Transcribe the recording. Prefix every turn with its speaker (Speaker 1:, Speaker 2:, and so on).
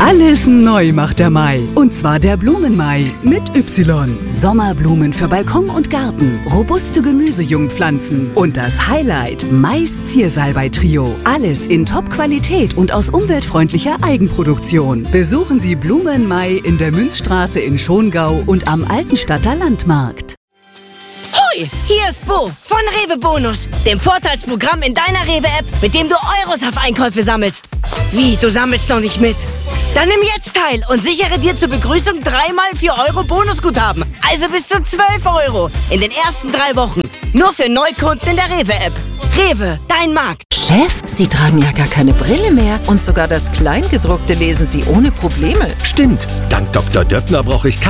Speaker 1: Alles neu macht der Mai. Und zwar der Blumenmai mit Y. Sommerblumen für Balkon und Garten, robuste Gemüsejungpflanzen und das Highlight, Mais Ziersalbei-Trio. Alles in Top-Qualität und aus umweltfreundlicher Eigenproduktion. Besuchen Sie Blumenmai in der Münzstraße in Schongau und am Altenstadter Landmarkt.
Speaker 2: Hoi, hier ist Bo von Rewe Bonus, dem Vorteilsprogramm in deiner Rewe-App, mit dem du Euros auf Einkäufe sammelst. Wie, du sammelst noch nicht mit? Dann nimm jetzt teil und sichere dir zur Begrüßung 3x 4 Euro Bonusguthaben. Also bis zu 12 Euro in den ersten 3 Wochen. Nur für Neukunden in der Rewe-App. Rewe, dein Markt.
Speaker 3: Chef, Sie tragen ja gar keine Brille mehr und sogar das Kleingedruckte lesen Sie ohne Probleme.
Speaker 4: Stimmt, dank Dr. Döppner brauche ich keine